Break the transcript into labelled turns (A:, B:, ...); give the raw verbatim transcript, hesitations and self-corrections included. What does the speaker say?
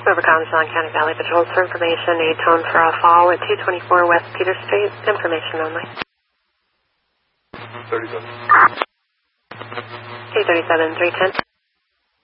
A: Overcom, Sean County Valley Patrols for information. A tone for a fall at two twenty-four West Peter Street. Information only.
B: thirty-seven.
A: two thirty-seven, three ten.